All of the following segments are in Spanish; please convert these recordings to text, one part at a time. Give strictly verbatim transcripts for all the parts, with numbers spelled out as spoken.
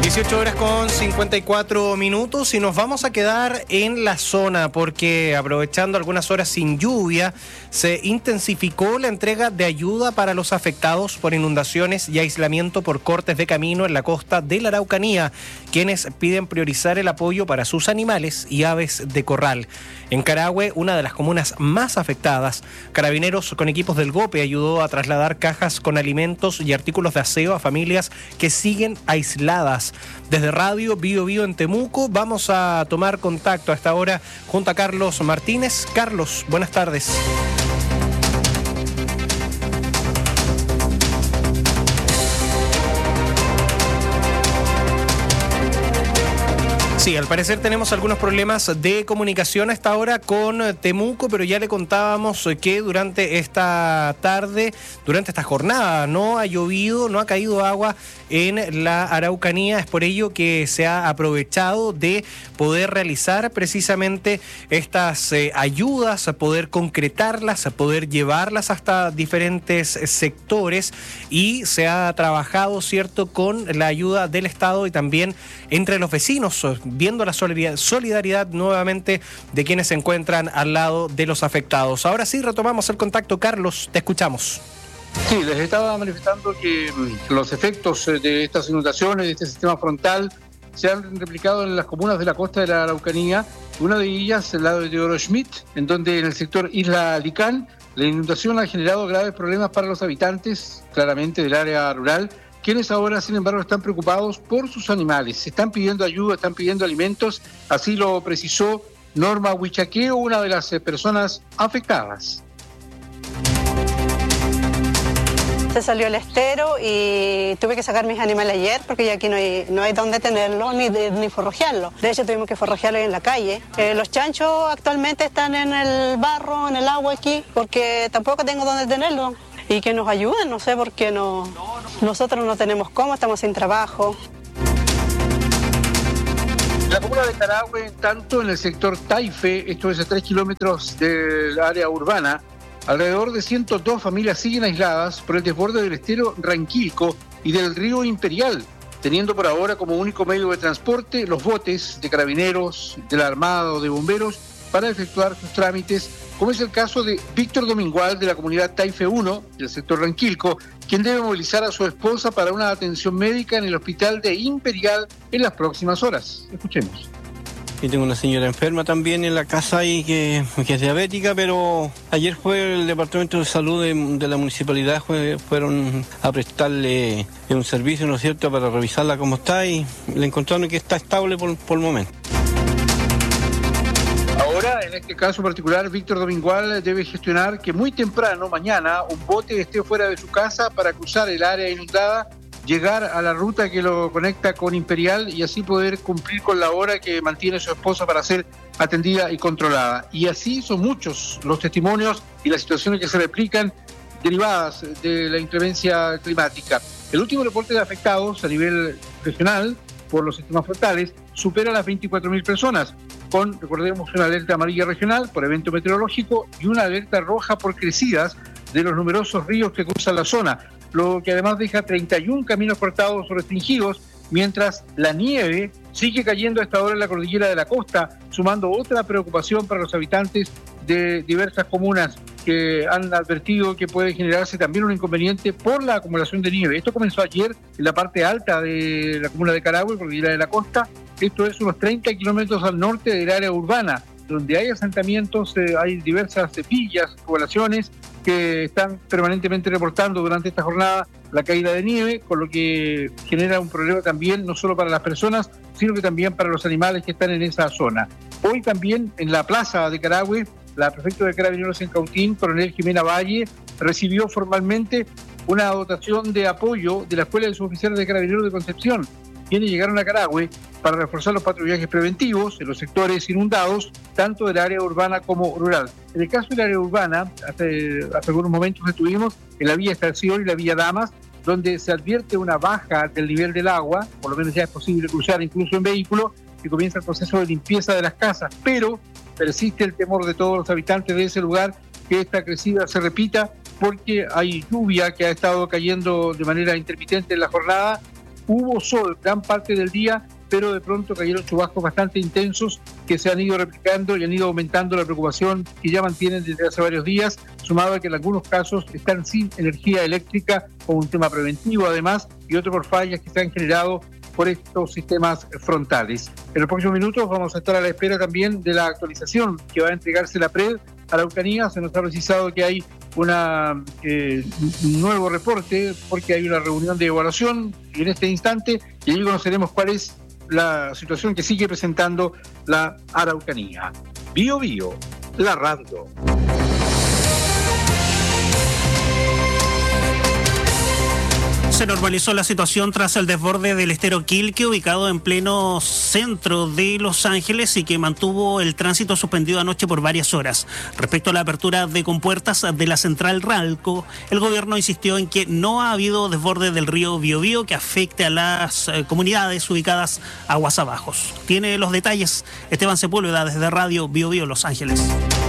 dieciocho horas con cincuenta y cuatro minutos y nos vamos a quedar en la zona porque aprovechando algunas horas sin lluvia se intensificó la entrega de ayuda para los afectados por inundaciones y aislamiento por cortes de camino en la costa de la Araucanía, quienes piden priorizar el apoyo para sus animales y aves de corral. En Carahue, una de las comunas más afectadas, Carabineros con equipos del GOPE ayudó a trasladar cajas con alimentos y artículos de aseo a familias que siguen aisladas. Desde Radio Bio Bio en Temuco vamos a tomar contacto a esta hora junto a Carlos Martínez. Carlos, buenas tardes. Sí, al parecer tenemos algunos problemas de comunicación a esta hora con Temuco, pero ya le contábamos que durante esta tarde, durante esta jornada, no ha llovido, no ha caído agua en la Araucanía. Es por ello que se ha aprovechado de poder realizar precisamente estas eh, ayudas, a poder concretarlas, a poder llevarlas hasta diferentes sectores, y se ha trabajado, ¿cierto?, con la ayuda del Estado y también entre los vecinos, viendo la solidaridad nuevamente de quienes se encuentran al lado de los afectados. Ahora sí, retomamos el contacto. Carlos, te escuchamos. Sí, les estaba manifestando que los efectos de estas inundaciones, de este sistema frontal, se han replicado en las comunas de la costa de la Araucanía. Una de ellas, el lado de Teodoro Schmidt, en donde en el sector Isla Alicán, la inundación ha generado graves problemas para los habitantes, claramente del área rural, quienes ahora, sin embargo, están preocupados por sus animales. Están pidiendo ayuda, están pidiendo alimentos. Así lo precisó Norma Huichaqueo, una de las personas afectadas. Se salió el estero y tuve que sacar mis animales ayer porque ya aquí no hay, no hay dónde tenerlos ni, ni forrojearlos. De hecho, tuvimos que forrojearlos en la calle. Eh, los chanchos actualmente están en el barro, en el agua aquí, porque tampoco tengo dónde tenerlos. Y que nos ayuden, no sé por qué no, nosotros no tenemos cómo, estamos sin trabajo. La comuna de Carahue, tanto en el sector Taife, esto es a tres kilómetros del área urbana, alrededor de ciento dos familias siguen aisladas por el desborde del estero Ranquilco y del río Imperial, teniendo por ahora como único medio de transporte los botes de Carabineros, de la Armada o de Bomberos para efectuar sus trámites, como es el caso de Víctor Domingual de la comunidad Taife uno, del sector Ranquilco, quien debe movilizar a su esposa para una atención médica en el hospital de Imperial en las próximas horas. Escuchemos. Y tengo una señora enferma también en la casa ahí que, que es diabética, pero ayer fue el Departamento de Salud de, de la Municipalidad, fue, fueron a prestarle un servicio, ¿no es cierto?, para revisarla cómo está, y le encontraron que está estable por, por el momento. Ahora, en este caso particular, Víctor Domingual debe gestionar que muy temprano, mañana, un bote esté fuera de su casa para cruzar el área inundada, llegar a la ruta que lo conecta con Imperial y así poder cumplir con la hora que mantiene su esposa para ser atendida y controlada. Y así son muchos los testimonios y las situaciones que se replican derivadas de la inclemencia climática. El último reporte de afectados a nivel regional por los sistemas frontales supera las veinticuatro mil personas, con, recordemos, una alerta amarilla regional por evento meteorológico y una alerta roja por crecidas de los numerosos ríos que cruzan la zona, lo que además deja treinta y uno caminos cortados o restringidos, mientras la nieve sigue cayendo a esta hora en la cordillera de la costa, sumando otra preocupación para los habitantes de diversas comunas que han advertido que puede generarse también un inconveniente por la acumulación de nieve. Esto comenzó ayer en la parte alta de la comuna de Carahue, cordillera de la costa. Esto es unos treinta kilómetros al norte del área urbana, donde hay asentamientos, eh, hay diversas villas, poblaciones que están permanentemente reportando durante esta jornada la caída de nieve, con lo que genera un problema también no solo para las personas, sino que también para los animales que están en esa zona. Hoy también en la plaza de Carahue, la prefecta de Carabineros en Cautín, coronel Jimena Valle, recibió formalmente una dotación de apoyo de la Escuela de Suboficiales de Carabineros de Concepción, quienes llegaron a Carahue para reforzar los patrullajes preventivos en los sectores inundados, tanto del área urbana como rural. En el caso del área urbana, hace, hace algunos momentos estuvimos en la Villa Estación y la Villa Damas, donde se advierte una baja del nivel del agua, por lo menos ya es posible cruzar incluso en vehículo, y comienza el proceso de limpieza de las casas, pero persiste el temor de todos los habitantes de ese lugar que esta crecida se repita, porque hay lluvia que ha estado cayendo de manera intermitente en la jornada, Hubo sol gran parte del día, pero de pronto cayeron chubascos bastante intensos que se han ido replicando y han ido aumentando la preocupación que ya mantienen desde hace varios días, sumado a que en algunos casos están sin energía eléctrica como un tema preventivo además, y otro por fallas que se han generado por estos sistemas frontales. En los próximos minutos vamos a estar a la espera también de la actualización que va a entregarse la P R E D a la Araucanía. Se nos ha precisado que hay una, eh, un nuevo reporte porque hay una reunión de evaluación y en este instante y ahí conoceremos cuál es la situación que sigue presentando la Araucanía. Bio Bio, la radio. Se normalizó la situación tras el desborde del estero Quilque, ubicado en pleno centro de Los Ángeles y que mantuvo el tránsito suspendido anoche por varias horas. Respecto a la apertura de compuertas de la central Ralco, el gobierno insistió en que no ha habido desborde del río Biobío que afecte a las eh, comunidades ubicadas aguas abajo. Tiene los detalles Esteban Sepúlveda desde Radio Biobío Los Ángeles.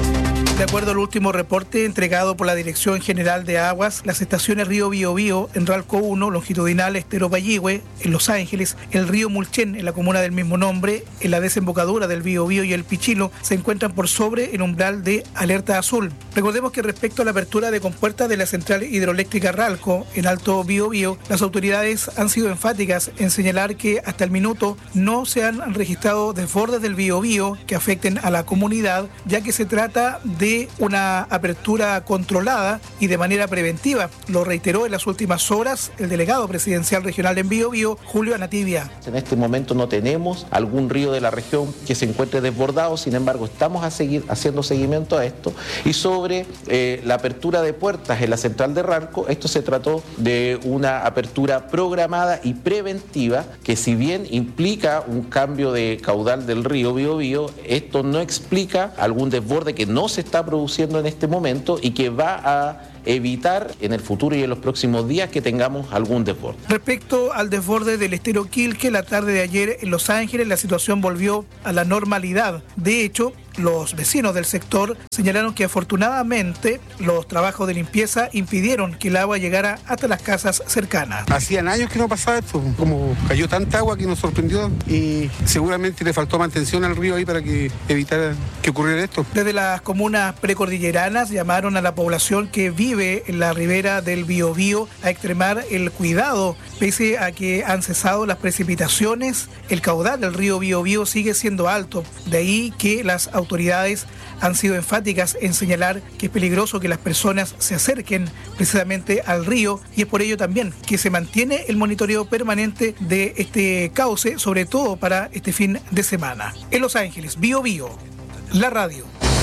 De acuerdo al último reporte entregado por la Dirección General de Aguas, las estaciones Río Biobío en Ralco uno, longitudinal Estero Payihue, en Los Ángeles, el río Mulchen, en la comuna del mismo nombre, en la desembocadura del Biobío y el Pichilo, se encuentran por sobre el umbral de alerta azul. Recordemos que respecto a la apertura de compuertas de la central hidroeléctrica Ralco, en Alto Biobío, las autoridades han sido enfáticas en señalar que hasta el minuto no se han registrado desbordes del Biobío que afecten a la comunidad, ya que se trata de una apertura controlada y de manera preventiva. Lo reiteró en las últimas horas el delegado presidencial regional en Biobío, Julio Anativia. En este momento no tenemos algún río de la región que se encuentre desbordado, sin embargo estamos a seguir haciendo seguimiento a esto. Y sobre eh, la apertura de puertas en la central de Ralco, esto se trató de una apertura programada y preventiva que, si bien implica un cambio de caudal del río Biobío, esto no explica algún desborde que no se está produciendo en este momento y que va a evitar en el futuro y en los próximos días que tengamos algún desborde. Respecto al desborde del estero Quilque, la tarde de ayer en Los Ángeles la situación volvió a la normalidad. De hecho, los vecinos del sector señalaron que afortunadamente los trabajos de limpieza impidieron que el agua llegara hasta las casas cercanas. Hacían años que no pasaba esto, como cayó tanta agua que nos sorprendió y seguramente le faltó mantención al río ahí para que evitara que ocurriera esto. Desde las comunas precordilleranas llamaron a la población que vive en la ribera del Biobío a extremar el cuidado. Pese a que han cesado las precipitaciones, el caudal del río Biobío sigue siendo alto. De ahí que las autoridades han sido enfáticas en señalar que es peligroso que las personas se acerquen precisamente al río y es por ello también que se mantiene el monitoreo permanente de este cauce, sobre todo para este fin de semana. En Los Ángeles, Biobío, la radio.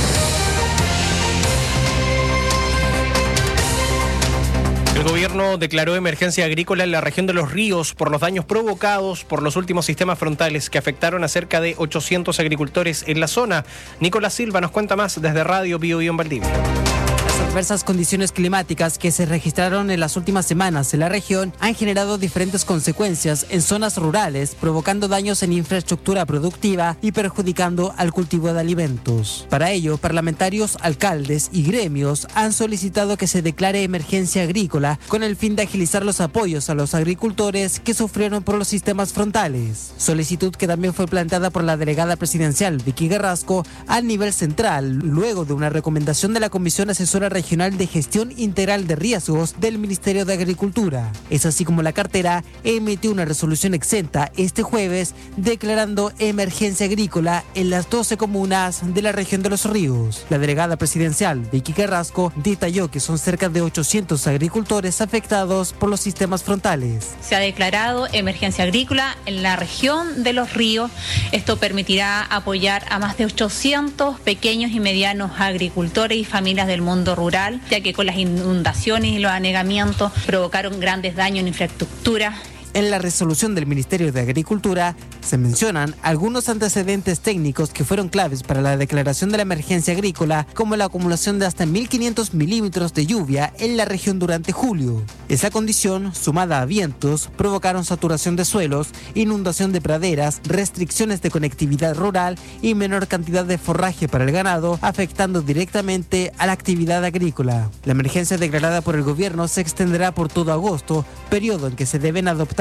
El gobierno declaró emergencia agrícola en la región de Los Ríos por los daños provocados por los últimos sistemas frontales que afectaron a cerca de ochocientos agricultores en la zona. Nicolás Silva nos cuenta más desde Radio Biobío en Valdivia. Las adversas condiciones climáticas que se registraron en las últimas semanas en la región han generado diferentes consecuencias en zonas rurales, provocando daños en infraestructura productiva y perjudicando al cultivo de alimentos. Para ello, parlamentarios, alcaldes y gremios han solicitado que se declare emergencia agrícola con el fin de agilizar los apoyos a los agricultores que sufrieron por los sistemas frontales. Solicitud que también fue planteada por la delegada presidencial Vicky Carrasco a nivel central, luego de una recomendación de la Comisión Asesora Regional de Gestión Integral de Riesgos del Ministerio de Agricultura. Es así como la cartera emitió una resolución exenta este jueves declarando emergencia agrícola en las doce comunas de la región de Los Ríos. La delegada presidencial Vicky Carrasco detalló que son cerca de ochocientos agricultores afectados por los sistemas frontales. Se ha declarado emergencia agrícola en la región de Los Ríos. Esto permitirá apoyar a más de ochocientos pequeños y medianos agricultores y familias del mundo rural, ya que con las inundaciones y los anegamientos provocaron grandes daños en infraestructura. En la resolución del Ministerio de Agricultura se mencionan algunos antecedentes técnicos que fueron claves para la declaración de la emergencia agrícola, como la acumulación de hasta mil quinientos milímetros de lluvia en la región durante julio. Esa condición, sumada a vientos, provocaron saturación de suelos, inundación de praderas, restricciones de conectividad rural y menor cantidad de forraje para el ganado, afectando directamente a la actividad agrícola. La emergencia declarada por el gobierno se extenderá por todo agosto, periodo en que se deben adoptar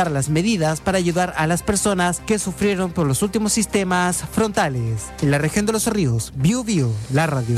adoptar las medidas para ayudar a las personas que sufrieron por los últimos sistemas frontales. En la región de Los Ríos, Biu Biu, la radio.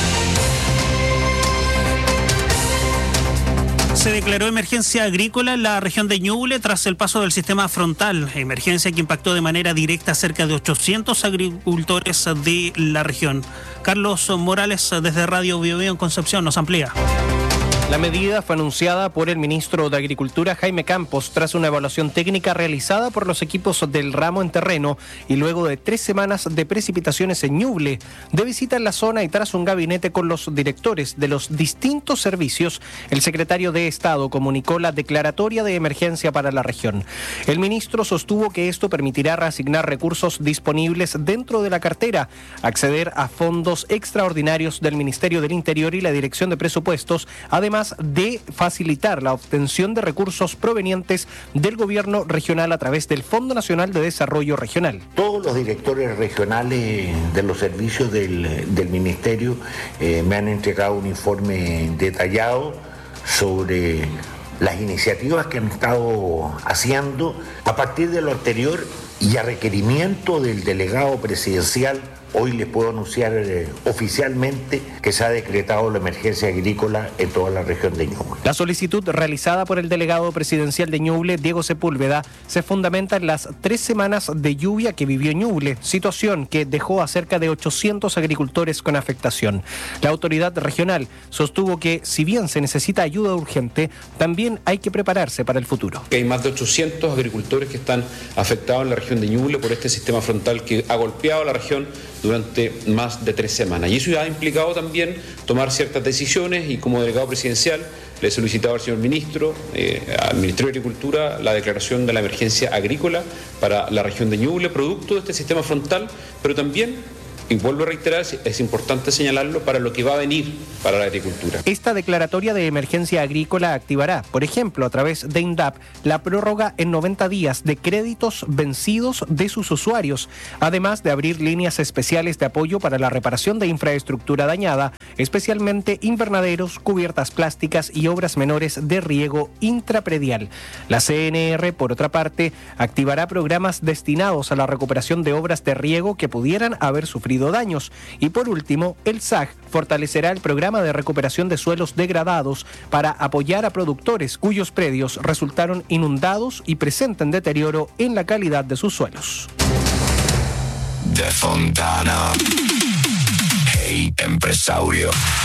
Se declaró emergencia agrícola en la región de Ñuble tras el paso del sistema frontal, emergencia que impactó de manera directa a cerca de ochocientos agricultores de la región. Carlos Morales, desde Radio Biobío en Concepción, nos amplía. La medida fue anunciada por el ministro de Agricultura, Jaime Campos, tras una evaluación técnica realizada por los equipos del ramo en terreno y luego de tres semanas de precipitaciones en Ñuble, de visita en la zona y tras un gabinete con los directores de los distintos servicios, el secretario de Estado comunicó la declaratoria de emergencia para la región. El ministro sostuvo que esto permitirá reasignar recursos disponibles dentro de la cartera, acceder a fondos extraordinarios del Ministerio del Interior y la Dirección de Presupuestos, además de facilitar la obtención de recursos provenientes del gobierno regional a través del Fondo Nacional de Desarrollo Regional. Todos los directores regionales de los servicios del, del Ministerio eh, me han entregado un informe detallado sobre las iniciativas que han estado haciendo a partir de lo anterior y a requerimiento del delegado presidencial. Hoy les puedo anunciar eh, oficialmente que se ha decretado la emergencia agrícola en toda la región de Ñuble. La solicitud realizada por el delegado presidencial de Ñuble, Diego Sepúlveda, se fundamenta en las tres semanas de lluvia que vivió Ñuble, situación que dejó a cerca de ochocientos agricultores con afectación. La autoridad regional sostuvo que, si bien se necesita ayuda urgente, también hay que prepararse para el futuro. Hay más de ochocientos agricultores que están afectados en la región de Ñuble por este sistema frontal que ha golpeado a la región durante más de tres semanas. Y eso ha implicado también tomar ciertas decisiones y como delegado presidencial le he solicitado al señor ministro, eh, al Ministerio de Agricultura, la declaración de la emergencia agrícola para la región de Ñuble, producto de este sistema frontal, pero también, y vuelvo a reiterar, es importante señalarlo para lo que va a venir para la agricultura. Esta declaratoria de emergencia agrícola activará, por ejemplo, a través de INDAP, la prórroga en noventa días de créditos vencidos de sus usuarios, además de abrir líneas especiales de apoyo para la reparación de infraestructura dañada, especialmente invernaderos, cubiertas plásticas y obras menores de riego intrapredial. La C N R, por otra parte, activará programas destinados a la recuperación de obras de riego que pudieran haber sufrido daños. Y por último, el S A G fortalecerá el programa de recuperación de suelos degradados para apoyar a productores cuyos predios resultaron inundados y presenten deterioro en la calidad de sus suelos. De Fontana. Hey, empresario.